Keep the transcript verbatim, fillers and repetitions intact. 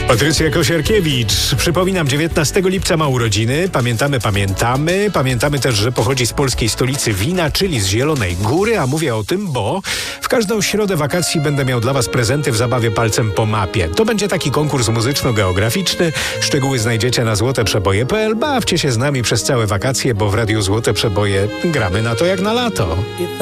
Patrycja Kosiarkiewicz. Przypominam, dziewiętnastego lipca ma urodziny. Pamiętamy, pamiętamy. Pamiętamy też, że pochodzi z polskiej stolicy wina, czyli z Zielonej Góry. A mówię o tym, bo w każdą środę wakacji będę miał dla Was prezenty w zabawie palcem po mapie. To będzie taki konkurs muzyczno-geograficzny. Szczegóły znajdziecie na złoteprzeboje kropka p l. Bawcie się z nami przez całe wakacje, bo w Radiu Złote Przeboje gramy na to jak na lato.